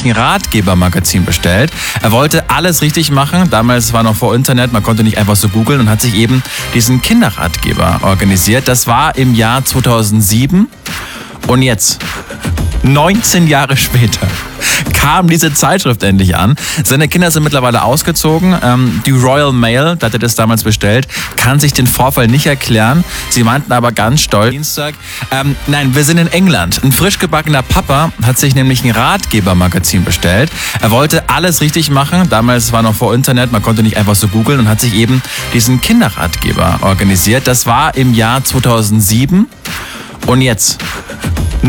ein Ratgebermagazin bestellt. Er wollte alles richtig machen. Damals war noch vor Internet, man konnte nicht einfach so googeln und hat sich eben diesen Kinderratgeber organisiert. Das war im Jahr 2007. Und jetzt, 19 Jahre später, kam diese Zeitschrift endlich an. Seine Kinder sind mittlerweile ausgezogen. Die Royal Mail, da hat er das damals bestellt, kann sich den Vorfall nicht erklären. Sie meinten aber ganz stolz, Dienstag, nein, wir sind in England. Ein frisch gebackener Papa hat sich nämlich ein Ratgebermagazin bestellt. Er wollte alles richtig machen. Damals war noch vor Internet, man konnte nicht einfach so googeln und hat sich eben diesen Kinderratgeber organisiert. Das war im Jahr 2007. Und jetzt,